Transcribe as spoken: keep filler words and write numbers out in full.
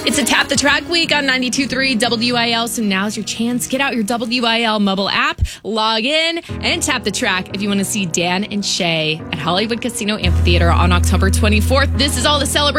It's a Tap the Track week on ninety-two point three W I L, so now's your chance. Get out your W I L mobile app, log in, and tap the track if you want to see Dan and Shay at Hollywood Casino Amphitheater on October twenty-fourth. This is all the celebration.